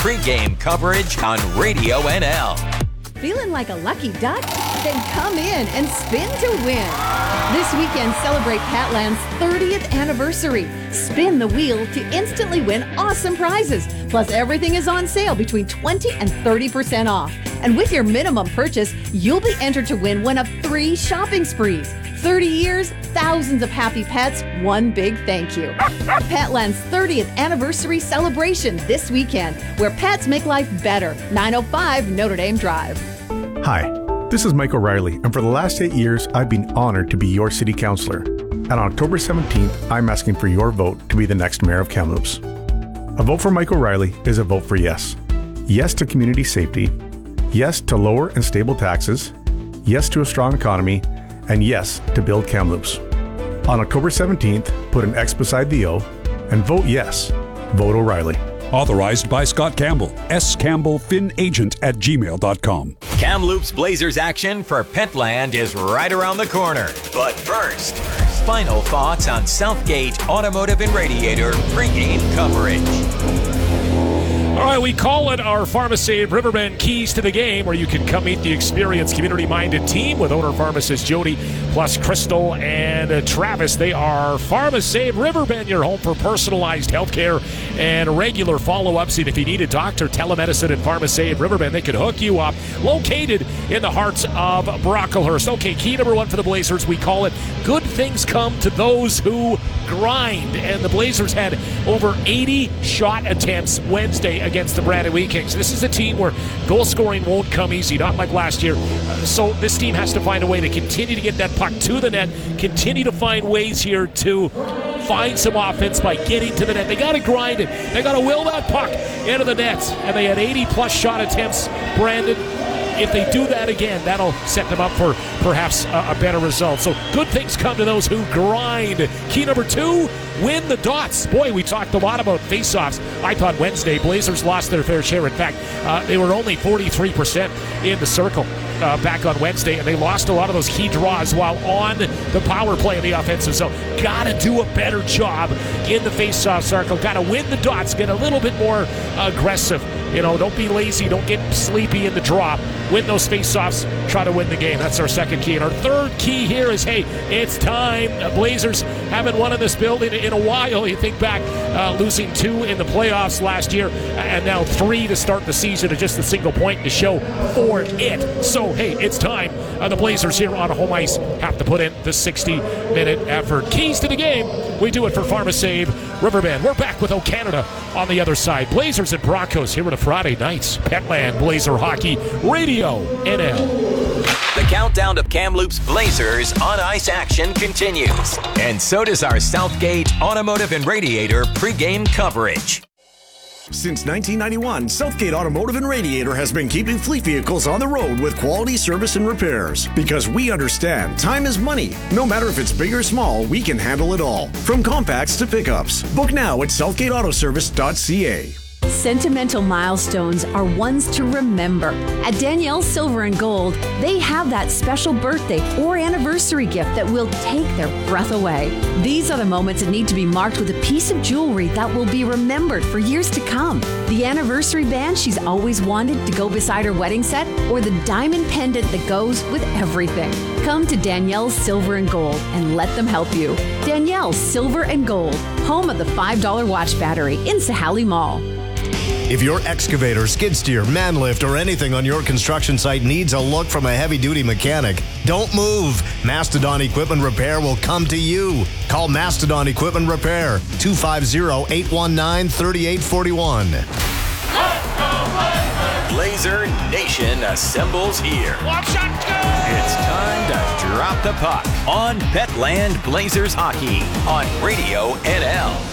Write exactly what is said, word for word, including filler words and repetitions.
pregame coverage on Radio N L. Feeling like a lucky duck? Then come in and spin to win. This weekend, celebrate Petland's thirtieth anniversary. Spin the wheel to instantly win awesome prizes. Plus, everything is on sale between twenty and thirty percent off. And with your minimum purchase, you'll be entered to win one of three shopping sprees. thirty years, thousands of happy pets, one big thank you. Petland's thirtieth anniversary celebration this weekend, where pets make life better. nine oh five Notre Dame Drive. Hi, this is Mike O'Reilly, and for the last eight years, I've been honored to be your city councillor. And on October seventeenth, I'm asking for your vote to be the next mayor of Kamloops. A vote for Mike O'Reilly is a vote for yes. Yes to community safety. Yes to lower and stable taxes. Yes to a strong economy. And yes to build Kamloops. On October seventeenth, put an X beside the O and vote yes. Vote O'Reilly. Authorized by Scott Campbell. S. Campbell, Fin Agent at gmail dot com. Kamloops Blazers action for Petland is right around the corner. But first, final thoughts on Southgate Automotive and Radiator pregame coverage. All right, we call it our Pharmasave Riverbend Keys to the Game, where you can come meet the experienced, community-minded team with owner-pharmacist Jody, plus Crystal and uh, Travis. They are Pharmasave Riverbend, your home for personalized healthcare and regular follow-ups. And if you need a doctor, telemedicine and Pharmasave Riverbend, they could hook you up. Located in the heart of Brocklehurst. Okay, key number one for the Blazers, we call it good things come to those who grind. And the Blazers had over eighty shot attempts Wednesday against the Brandon Wheat Kings. This is a team where goal scoring won't come easy, not like last year. Uh, so this team has to find a way to continue to get that puck to the net, continue to find ways here to find some offense by getting to the net. They got to grind it. They got to will that puck into the net. And they had eighty plus shot attempts, Brandon. If they do that again, that'll set them up for perhaps a, a better result. So good things come to those who grind. Key number two, win the dots. Boy, we talked a lot about faceoffs. I thought Wednesday, Blazers lost their fair share. In fact, uh, they were only forty-three percent in the circle uh, back on Wednesday, and they lost a lot of those key draws while on the power play in the offensive zone. Got to do a better job in the faceoff circle. Got to win the dots, get a little bit more aggressive. You know, don't be lazy. Don't get sleepy in the drop. Win those faceoffs. Try to win the game. That's our second key. And our third key here is, hey, it's time. The Blazers haven't won in this building in a while. You think back, uh, losing two in the playoffs last year, and now three to start the season to just a single point to show for it. So, hey, it's time. Uh, the Blazers here on home ice have to put in the sixty-minute effort. Keys to the game. We do it for Pharmasave Riverbend. We're back with O-Canada on the other side. Blazers and Broncos here on a Friday nights. Petland Blazer Hockey Radio N L. The countdown to Kamloops Blazers on ice action continues. And so does our Southgate Automotive and Radiator pregame coverage. Since nineteen ninety-one, Southgate Automotive and Radiator has been keeping fleet vehicles on the road with quality service and repairs. Because we understand time is money. No matter if it's big or small, we can handle it all. From compacts to pickups. Book now at southgate auto service dot c a. Sentimental milestones are ones to remember. At Danielle's Silver and Gold, they have that special birthday or anniversary gift that will take their breath away. These are the moments that need to be marked with a piece of jewelry that will be remembered for years to come. The anniversary band she's always wanted to go beside her wedding set, or the diamond pendant that goes with everything. Come to Danielle's Silver and Gold and let them help you. Danielle's Silver and Gold, home of the five dollar watch battery in Sahali Mall. If your excavator, skid steer, man lift, or anything on your construction site needs a look from a heavy-duty mechanic, don't move. Mastodon Equipment Repair will come to you. Call Mastodon Equipment Repair, two five zero, eight one nine, three eight four one. Blazer Nation assembles here. Watch out, It's time to drop the puck on Petland Blazers Hockey on Radio N L.